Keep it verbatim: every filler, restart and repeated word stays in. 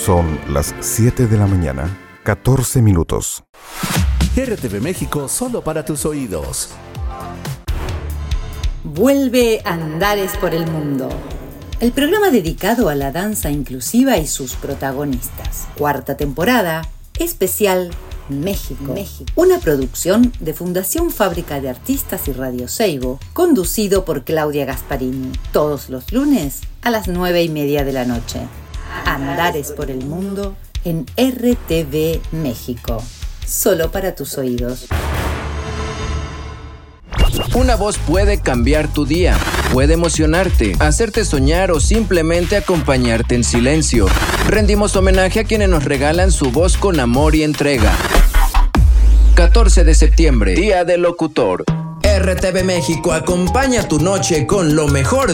Son las siete de la mañana, catorce minutos. R T V México, solo para tus oídos. Vuelve Andares por el Mundo. El programa dedicado a la danza inclusiva y sus protagonistas. Cuarta temporada, especial México. México. Una producción de Fundación Fábrica de Artistas y Radio Seibo, conducido por Claudia Gasparini. Todos los lunes a las nueve y media de la noche. Andares por el Mundo en R T V México. Solo para tus oídos. Una voz puede cambiar tu día, puede emocionarte, hacerte soñar o simplemente acompañarte en silencio. Rendimos homenaje a quienes nos regalan su voz con amor y entrega. catorce de septiembre, Día del Locutor. R T V México acompaña tu noche con lo mejor